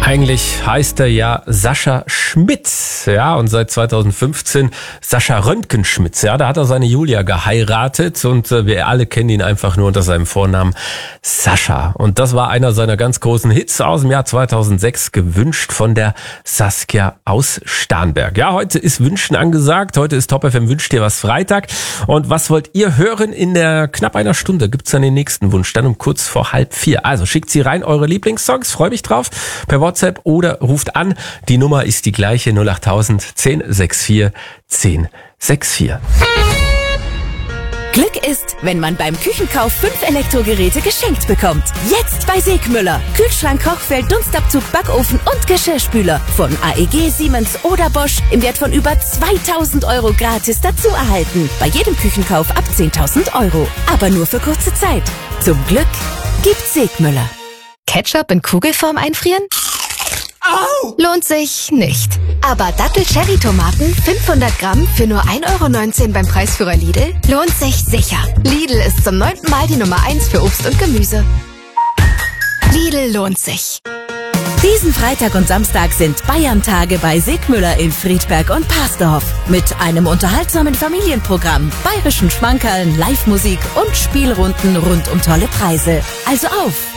Eigentlich heißt er ja Sascha Schmitz, ja, und seit 2015 Sascha Röntgenschmitz, ja, da hat er seine Julia geheiratet und wir alle kennen ihn einfach nur unter seinem Vornamen Sascha. Und das war einer seiner ganz großen Hits aus dem Jahr 2006, gewünscht von der Saskia aus Starnberg. Ja, heute ist Wünschen angesagt, heute ist Top FM Wünscht dir was Freitag. Und was wollt ihr hören? In der knapp einer Stunde gibt's dann den nächsten Wunsch, dann um kurz vor 3:30. Also schickt sie rein, eure Lieblingssongs, freue mich drauf, per WhatsApp oder ruft an. Die Nummer ist die gleiche, 08000 1064 1064. Glück ist, wenn man beim Küchenkauf 5 Elektrogeräte geschenkt bekommt. Jetzt bei Segmüller. Kühlschrank, Kochfeld, Dunstabzug, Backofen und Geschirrspüler. Von AEG, Siemens oder Bosch im Wert von über 2000 Euro gratis dazu erhalten. Bei jedem Küchenkauf ab 10.000 Euro. Aber nur für kurze Zeit. Zum Glück gibt's Segmüller. Ketchup in Kugelform einfrieren? Au! Lohnt sich nicht. Aber Dattel-Cherry-Tomaten 500 Gramm für nur 1,19 € beim Preisführer Lidl lohnt sich sicher. Lidl ist zum 9. Mal die Nummer 1 für Obst und Gemüse. Lidl lohnt sich. Diesen Freitag und Samstag sind Bayern-Tage bei Segmüller in Friedberg und Parsdorf. Mit einem unterhaltsamen Familienprogramm, bayerischen Schmankerln, Live-Musik und Spielrunden rund um tolle Preise. Also auf